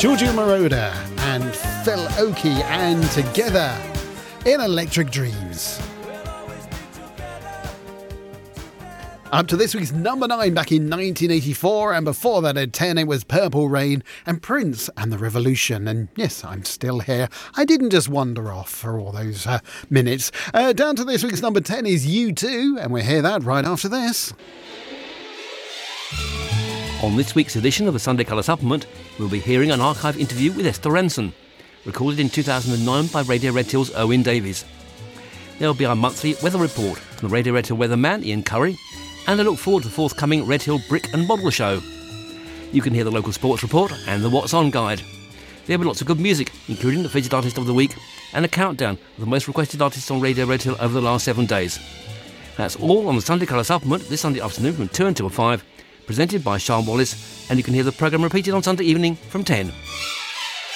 Giorgio Moroder and Phil Oakey, and Together in Electric Dreams. Up to this week's number 9 back in 1984, and before that at 10 it was Purple Rain and Prince and the Revolution. And yes, I'm still here. I didn't just wander off for all those minutes. Down to this week's number 10 is U2, and we'll hear that right after this. On this week's edition of the Sunday Colour Supplement, we'll be hearing an archive interview with Esther Rantzen, recorded in 2009 by Radio Red Hill's Owen Davies. There'll be our monthly weather report from the Radio Red Hill weatherman Ian Curry, and I look forward to the forthcoming Red Hill Brick and Model Show. You can hear the local sports report and the What's On guide. There'll be lots of good music, including the featured artist of the week and a countdown of the most requested artists on Radio Red Hill over the last 7 days. That's all on the Sunday Colour Supplement this Sunday afternoon from 2 until 5, presented by Sean Wallace, and you can hear the programme repeated on Sunday evening from 10.